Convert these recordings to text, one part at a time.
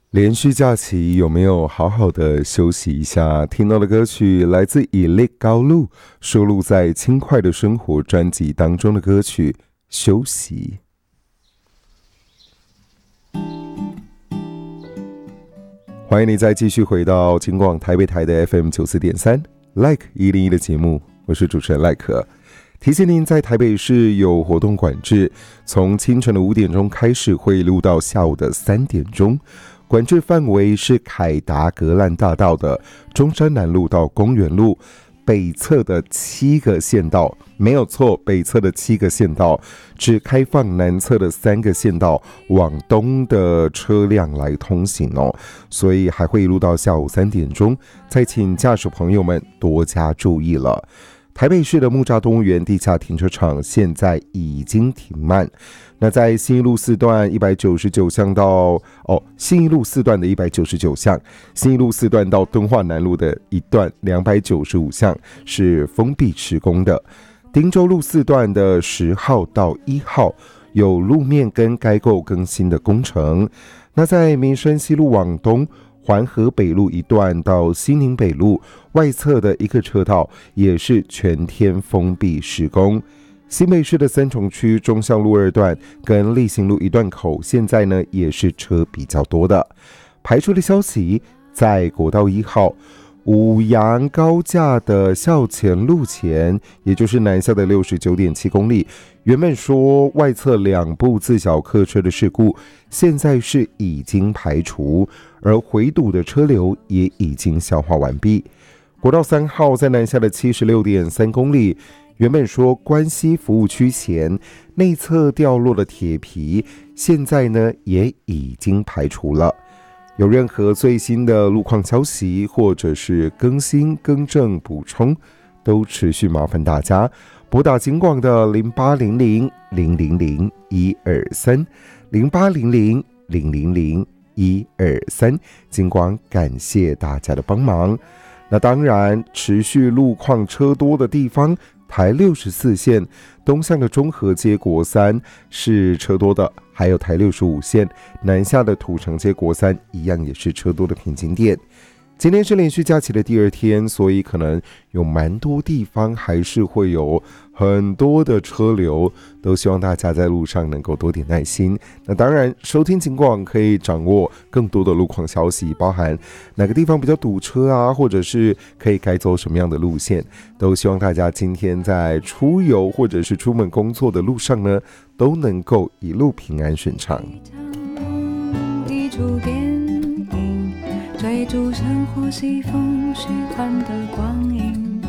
连续假期有没有好好的休息一下？听到的歌曲来自以力高路，收录在《轻快的生活》专辑当中的歌曲《休息》。欢迎你再继续回到金广台北台的 FM 94.3 Like 101的节目，我是主持人赖可。提醒您，在台北市有活动管制，从清晨的5点钟开始，会录到下午的3点钟。管制范围是凯达格兰大道的中山南路到公园路北侧的7个线道，没有错，北侧的7个线道只开放南侧的3个线道往东的车辆来通行哦，所以还会一路到下午3点钟，再请驾驶朋友们多加注意了。台北市的木栅动物园地下停车场现在已经停卖。那在信义路4段199巷到信义路4段的199巷，信义路4段到敦化南路的一段295巷是封闭施工的。汀州路4段的10号到1号有路面跟该构更新的工程。那在民生西路往东，环河北路一段到西宁北路外侧的一个车道也是全天封闭施工。新北市的三重区忠孝路2段跟立行路一段口现在呢也是车比较多的。排除的消息，在国道1号五杨高架的校前路前，也就是南下的 69.7 公里，原本说外侧2部自小客车的事故现在是已经排除，而回堵的车流也已经消化完毕。国道3号在南下的 76.3 公里，原本说关西服务区前内侧掉落的铁皮，现在呢也已经排除了。有任何最新的路况消息或者是更新更正补充，都持续麻烦大家拨打警广的0800-000-123 0800-000-123，警广感谢大家的帮忙。那当然，持续路况车多的地方，台64线东向的中和街国三是车多的，还有台65线南下的土城街国三一样也是车多的瓶颈点。今天是连续假期的第2天，所以可能有蛮多地方还是会有很多的车流，都希望大家在路上能够多点耐心。那当然，收听警广可以掌握更多的路况消息，包含哪个地方比较堵车啊，或者是可以改走什么样的路线，都希望大家今天在出游或者是出门工作的路上呢，都能够一路平安顺畅。追逐生活西风虚幻的光阴，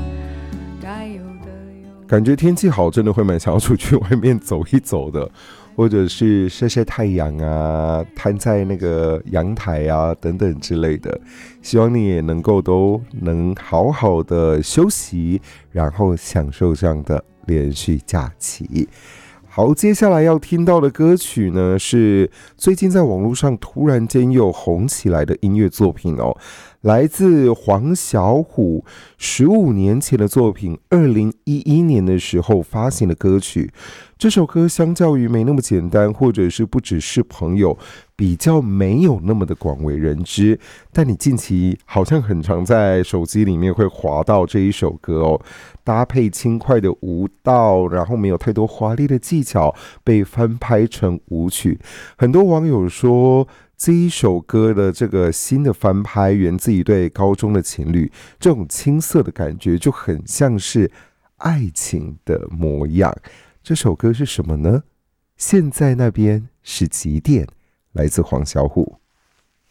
感觉天气好真的会蛮想要出去外面走一走的，或者是晒晒太阳啊，摊在那个阳台啊等等之类的。希望你也能够都能好好的休息，然后享受这样的连续假期。好，接下来要听到的歌曲呢，是最近在网络上突然间又红起来的音乐作品哦，来自黄小琥15年前的作品，2011年的时候发行的歌曲。这首歌相较于没那么简单，或者是不只是朋友，比较没有那么的广为人知，但你近期好像很常在手机里面会滑到这一首歌哦，搭配轻快的舞蹈，然后没有太多华丽的技巧，被翻拍成舞曲。很多网友说，这一首歌的这个新的翻拍源自一对高中的情侣，这种青涩的感觉就很像是爱情的模样。这首歌是什么呢？现在那边是几点？来自黄小琥。